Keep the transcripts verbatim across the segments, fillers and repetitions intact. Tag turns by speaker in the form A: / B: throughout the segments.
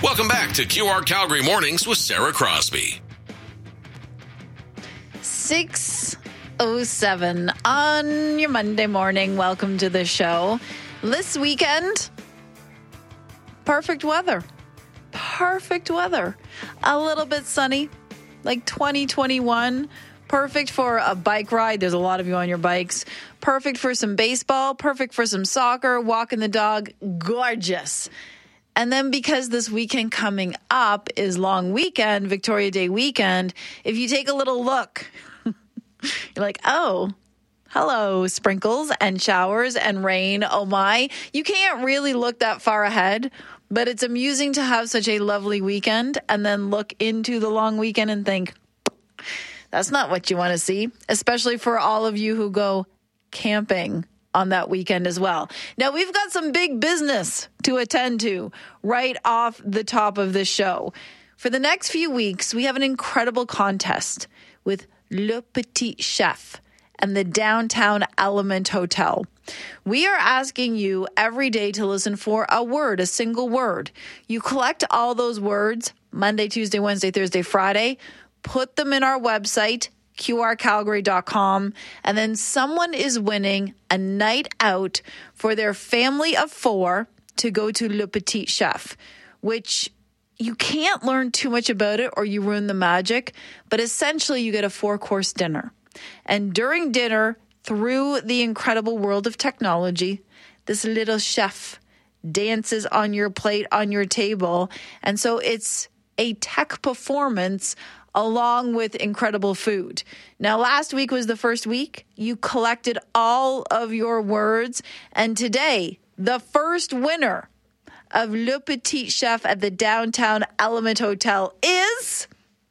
A: Welcome back to Q R Calgary Mornings with Sarah Crosby.
B: six oh seven on your Monday morning. Welcome to the show. This weekend, perfect weather. Perfect weather. A little bit sunny, like twenty twenty-one. Perfect for a bike ride. There's a lot of you on your bikes. Perfect for some baseball. Perfect for some soccer. Walking the dog. Gorgeous. And then because this weekend coming up is long weekend, Victoria Day weekend, if you take a little look, you're like, oh, hello, sprinkles and showers and rain. Oh my. You can't really look that far ahead, but it's amusing to have such a lovely weekend and then look into the long weekend and think, that's not what you want to see, especially for all of you who go camping on that weekend as well. Now, we've got some big business to attend to right off the top of this show. For the next few weeks, we have an incredible contest with Le Petit Chef and the Downtown Element Hotel. We are asking you every day to listen for a word, a single word. You collect all those words Monday, Tuesday, Wednesday, Thursday, Friday, put them in our website, Q R calgary dot com, and then someone is winning a night out for their family of four to go to Le Petit Chef, which you can't learn too much about it or you ruin the magic, but essentially you get a four-course dinner. And during dinner, through the incredible world of technology, this little chef dances on your plate, on your table, and so it's a tech performance along with incredible food. Now, last week was the first week. You collected all of your words. And today, the first winner of Le Petit Chef at the Downtown Element Hotel is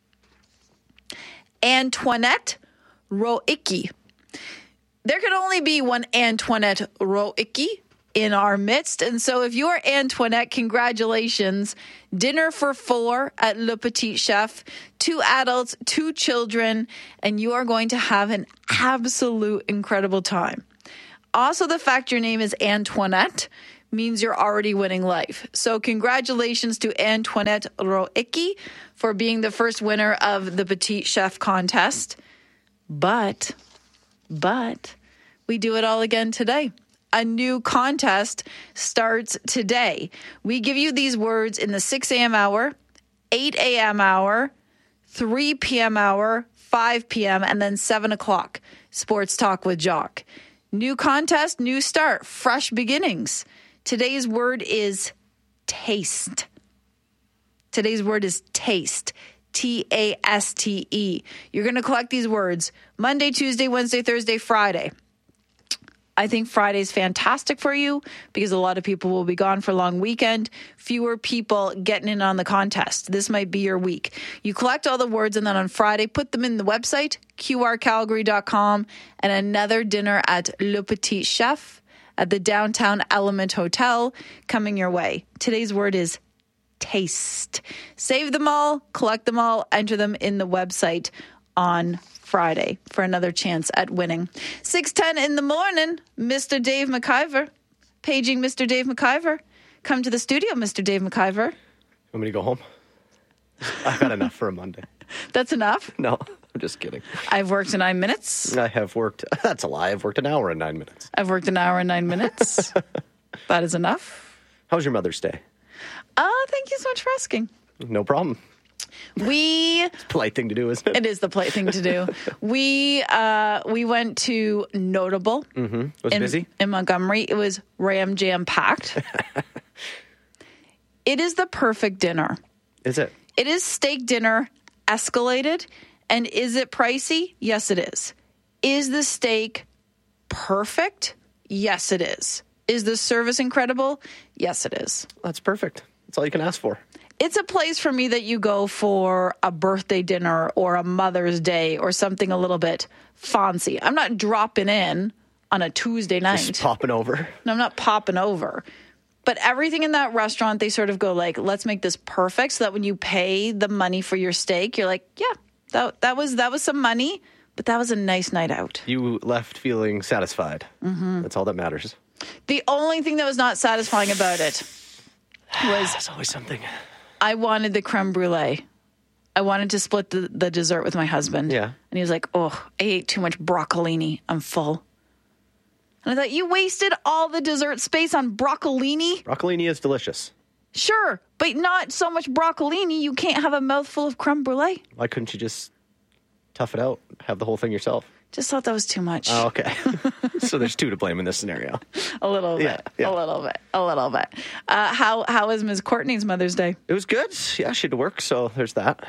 B: Antoinette Roicki. There can only be one Antoinette Roicki in our midst. And so if you are Antoinette, congratulations. Dinner for four at Le Petit Chef, two adults, two children, and you are going to have an absolute incredible time. Also, the fact your name is Antoinette means you're already winning life. So congratulations to Antoinette Roicki for being the first winner of the Petit Chef contest. But, but, we do it all again today. A new contest starts today. We give you these words in the six a.m. hour, eight a.m. hour, three p.m. hour, five p.m., and then seven o'clock. Sports Talk with Jock. New contest, new start, fresh beginnings. Today's word is taste. Today's word is taste. T A S T E. You're going to collect these words Monday, Tuesday, Wednesday, Thursday, Friday. I think Friday's fantastic for you because a lot of people will be gone for a long weekend. Fewer people getting in on the contest. This might be your week. You collect all the words and then on Friday, put them in the website, Q R calgary dot com, and another dinner at Le Petit Chef at the Downtown Element Hotel coming your way. Today's word is taste. Save them all, collect them all, enter them in the website on Friday for another chance at winning. six ten in the morning, Mister Dave McIver. Paging Mister Dave McIver. Come to the studio, Mister Dave McIver.
C: Want me to go home? I've got enough for a Monday.
B: That's enough?
C: No, I'm just kidding.
B: I've worked in nine minutes.
C: I have worked, that's a lie, I've worked an hour and nine minutes.
B: I've worked an hour and nine minutes. That is enough.
C: How was your Mother's Day?
B: Oh, thank you so much for asking.
C: No problem.
B: We
C: It's a polite thing to do, isn't it?
B: It is the polite thing to do. we uh, we went to Notable.
C: Mm-hmm. Was it
B: in,
C: busy?
B: In Montgomery. It was ram jam packed. It is the perfect dinner.
C: Is it?
B: It is steak dinner escalated. And is it pricey? Yes, it is. Is the steak perfect? Yes, it is. Is the service incredible? Yes, it is.
C: That's perfect. That's all you can ask for.
B: It's a place for me that you go for a birthday dinner or a Mother's Day or something a little bit fancy. I'm not dropping in on a Tuesday night.
C: Just popping over.
B: No, I'm not popping over. But everything in that restaurant, they sort of go like, let's make this perfect so that when you pay the money for your steak, you're like, yeah, that, that was that was some money, but that was a nice night out.
C: You left feeling satisfied. Mm-hmm. That's all that matters.
B: The only thing that was not satisfying about it was...
C: There's always something.
B: I wanted the creme brulee. I wanted to split the, the dessert with my husband.
C: Yeah.
B: And he was like, oh, I ate too much broccolini. I'm full. And I thought, you wasted all the dessert space on broccolini?
C: Broccolini is delicious.
B: Sure, but not so much broccolini. You can't have a mouthful of creme brulee.
C: Why couldn't you just tough it out, have the whole thing yourself?
B: Just thought that was too much.
C: Oh, okay. So there's two to blame in this scenario.
B: A little bit.
C: Yeah, yeah.
B: A little bit. A little bit. Uh, how How was Miz Courtney's Mother's Day?
C: It was good. Yeah, she had to work, so there's that.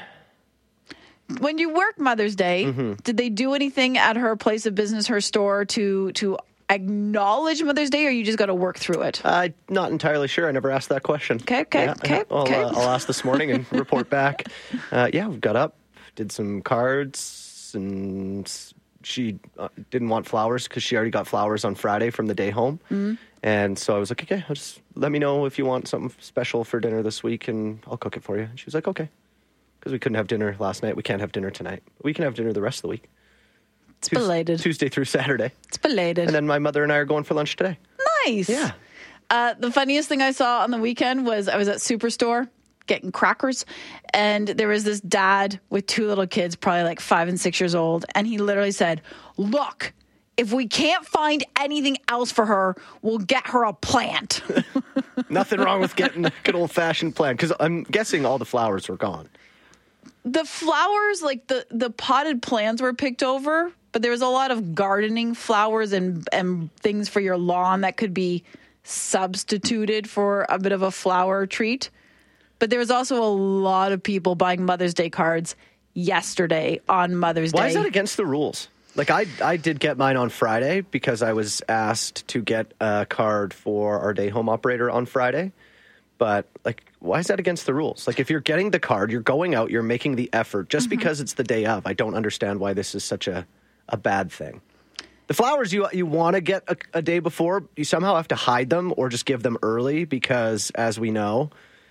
B: When you work Mother's Day,
C: Mm-hmm.
B: did they do anything at her place of business, her store, to to acknowledge Mother's Day, or you just got to work through it?
C: I'm not entirely sure. I never asked that question.
B: Okay, okay,
C: Yeah,
B: okay,
C: I'll,
B: okay.
C: Uh, I'll ask this morning and report back. Uh, yeah, we got up, did some cards, and she uh, didn't want flowers because she already got flowers on Friday from the day home. Mm-hmm. And so I was like, okay, I'll just let me know if you want something special for dinner this week, and I'll cook it for you. And she was like, okay. Because we couldn't have dinner last night. We can't have dinner tonight. We can have dinner the rest of the week.
B: It's belated.
C: Tuesday through Saturday.
B: It's belated.
C: And then my mother and I are going for lunch today.
B: Nice.
C: Yeah.
B: Uh, the funniest thing I saw on the weekend was I was at Superstore getting crackers, and there was this dad with two little kids, probably like five and six years old, and he literally said, look, if we can't find anything else for her, we'll get her a plant.
C: Nothing wrong with getting a good old-fashioned plant, because I'm guessing all the flowers were gone.
B: The flowers, like the, the potted plants were picked over, but there was a lot of gardening flowers and, and things for your lawn that could be substituted for a bit of a flower treat. But there was also a lot of people buying Mother's Day cards yesterday on Mother's Day.
C: Why is that against the rules? Like, I I did get mine on Friday because I was asked to get a card for our day home operator on Friday. But, like, why is that against the rules? Like, if you're getting the card, you're going out, you're making the effort. Just mm-hmm. because it's the day of, I don't understand why this is such a, a bad thing. The flowers you you want to get a, a day before, you somehow have to hide them or just give them early because, as we know,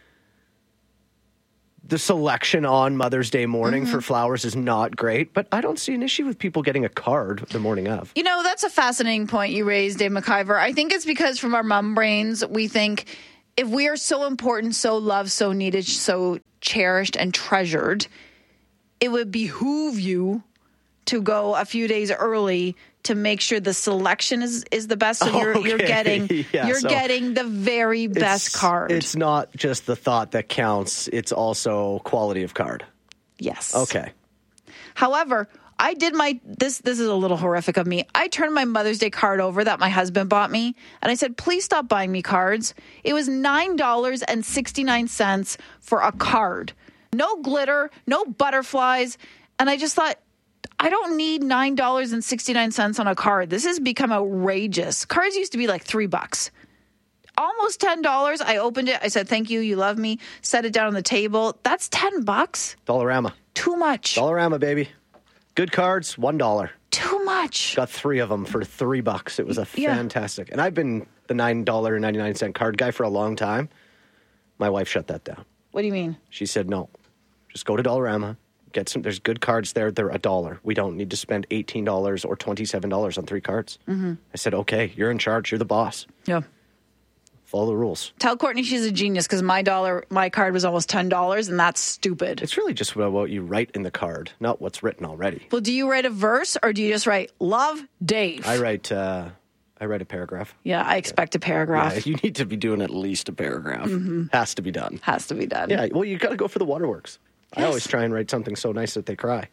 C: the selection on Mother's Day morning mm-hmm. for flowers is not great, but I don't see an issue with people getting a card the morning of.
B: You know, that's a fascinating point you raised, Dave McIver. I think it's because from our mom brains, we think if we are so important, so loved, so needed, so cherished and treasured, it would behoove you to go a few days early to make sure the selection is, is the best. So you're,
C: okay.
B: you're getting
C: yeah,
B: you're
C: so
B: getting the very best card.
C: It's not just the thought that counts. It's also quality of card.
B: Yes.
C: Okay.
B: However, I did my, this This is a little horrific of me. I turned my Mother's Day card over that my husband bought me, and I said, please stop buying me cards. It was nine dollars and sixty-nine cents for a card. No glitter, no butterflies. And I just thought, I don't need nine dollars and sixty-nine cents on a card. This has become outrageous. Cards used to be like three bucks. Almost ten dollars. I opened it. I said, thank you. You love me. Set it down on the table. That's ten bucks.
C: Dollarama.
B: Too much.
C: Dollarama, baby. Good cards, one dollar.
B: Too much.
C: Got three of them for three bucks. It was a
B: Yeah.
C: fantastic. And I've been the nine dollars and ninety-nine cent card guy for a long time. My wife shut that down.
B: What do you mean?
C: She said, no, just go to Dollarama. Get some. There's good cards there. They're a dollar. We don't need to spend eighteen dollars or twenty-seven dollars on three cards. Mm-hmm. I said, okay, you're in charge. You're the boss.
B: Yeah.
C: Follow the rules.
B: Tell Courtney she's a genius because my dollar, my card was almost ten dollars, and that's stupid.
C: It's really just about what you write in the card, not what's written already.
B: Well, do you write a verse or do you just write "Love, Dave"?
C: I write. Uh, I write a paragraph.
B: Yeah, I expect a paragraph.
C: Yeah, you need to be doing at least a paragraph. Mm-hmm. Has to be done.
B: Has to be done.
C: Yeah. Well, you got to go for the waterworks.
B: Yes.
C: I always try and write something so nice that they cry.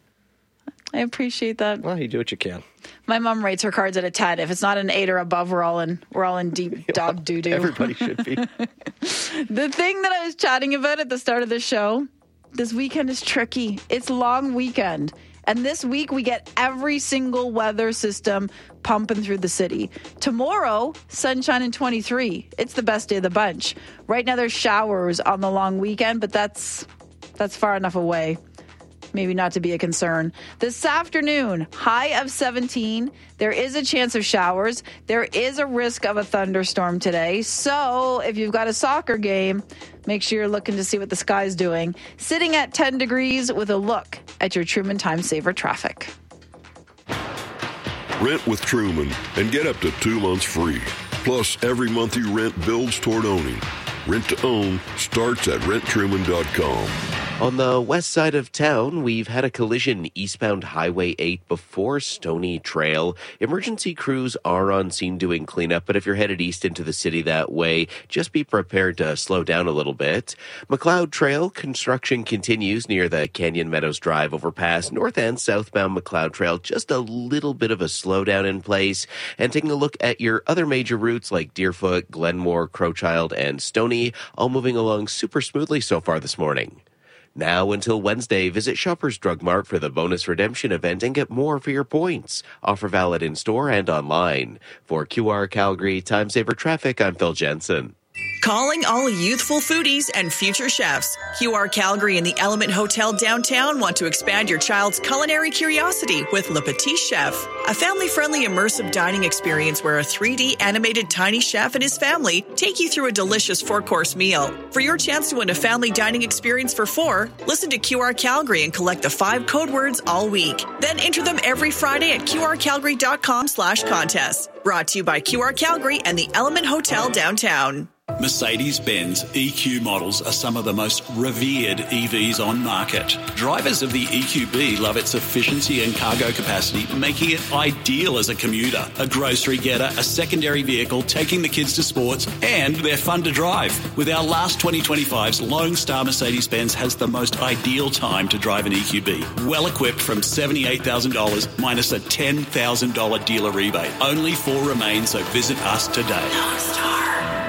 B: I appreciate that.
C: Well, you do what you can.
B: My mom rates her cards at a ten. If it's not an eight or above, we're all in we're all in deep dog doo doo.
C: Everybody should be.
B: The thing that I was chatting about at the start of the show, this weekend is tricky. It's long weekend. And this week we get every single weather system pumping through the city. Tomorrow, sunshine and twenty-three. It's the best day of the bunch. Right now there's showers on the long weekend, but that's that's far enough away. Maybe not to be a concern. This afternoon, high of seventeen. There is a chance of showers. There is a risk of a thunderstorm today. So if you've got a soccer game, make sure you're looking to see what the sky's doing. Sitting at ten degrees with a look at your Truman Time Saver traffic.
D: Rent with Truman and get up to two months free. Plus, every month you rent builds toward owning. Rent to own starts at rent truman dot com.
E: On the west side of town, we've had a collision eastbound Highway eight before Stony Trail. Emergency crews are on scene doing cleanup, but if you're headed east into the city that way, just be prepared to slow down a little bit. McLeod Trail construction continues near the Canyon Meadows Drive overpass. North and southbound McLeod Trail, just a little bit of a slowdown in place. And taking a look at your other major routes like Deerfoot, Glenmore, Crowchild, and Stony, all moving along super smoothly so far this morning. Now until Wednesday, visit Shoppers Drug Mart for the bonus redemption event and get more for your points. Offer valid in-store and online. For Q R Calgary Time Saver Traffic, I'm Phil Jensen.
F: Calling all youthful foodies and future chefs. Q R Calgary and the Element Hotel downtown want to expand your child's culinary curiosity with Le Petit Chef, a family-friendly immersive dining experience where a three D animated tiny chef and his family take you through a delicious four-course meal. For your chance to win a family dining experience for four, listen to Q R Calgary and collect the five code words all week. Then enter them every Friday at qrcalgary.com slash contest. Brought to you by Q R Calgary and the Element Hotel downtown.
G: Mercedes-Benz E Q models are some of the most revered E Vs on market. Drivers of the E Q B love its efficiency and cargo capacity, making it ideal as a commuter, a grocery getter, a secondary vehicle, taking the kids to sports, and they're fun to drive. With our last twenty twenty-fives, Lone Star Mercedes-Benz has the most ideal time to drive an E Q B. Well equipped from seventy-eight thousand dollars minus a ten thousand dollars dealer rebate. Only four remain, so visit us today. Lone Star.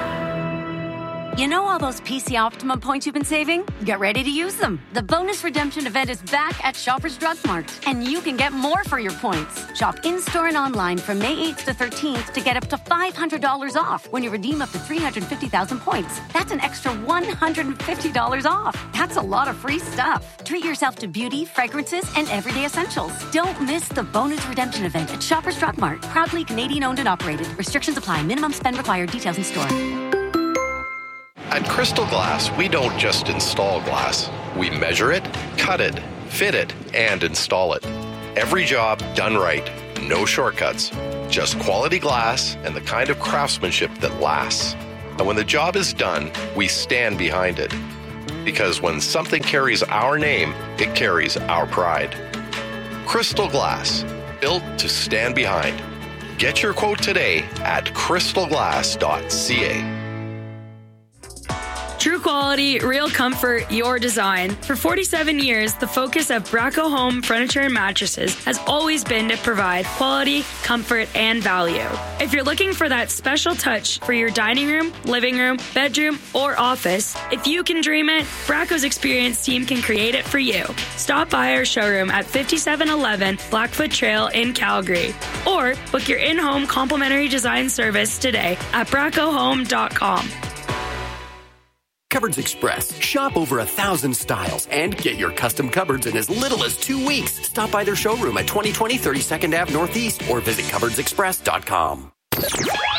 H: You know all those P C Optimum points you've been saving? Get ready to use them. The bonus redemption event is back at Shoppers Drug Mart, and you can get more for your points. Shop in-store and online from May eighth to thirteenth to get up to five hundred dollars off when you redeem up to three hundred fifty thousand points. That's an extra one hundred fifty dollars off. That's a lot of free stuff. Treat yourself to beauty, fragrances, and everyday essentials. Don't miss the bonus redemption event at Shoppers Drug Mart. Proudly Canadian owned and operated. Restrictions apply. Minimum spend required. Details in store.
I: At Crystal Glass, we don't just install glass. We measure it, cut it, fit it, and install it. Every job done right. No shortcuts. Just quality glass and the kind of craftsmanship that lasts. And when the job is done, we stand behind it. Because when something carries our name, it carries our pride. Crystal Glass, built to stand behind. Get your quote today at crystal glass dot c a.
J: True quality, real comfort, your design. For forty-seven years, the focus of Braco Home Furniture and Mattresses has always been to provide quality, comfort, and value. If you're looking for that special touch for your dining room, living room, bedroom, or office, if you can dream it, Braco's experienced team can create it for you. Stop by our showroom at fifty-seven eleven Blackfoot Trail in Calgary, or book your in-home complimentary design service today at braco home dot com.
K: Cupboards Express. Shop over a thousand styles and get your custom cupboards in as little as two weeks. Stop by their showroom at twenty twenty thirty-second Avenue Northeast or visit cupboards express dot com.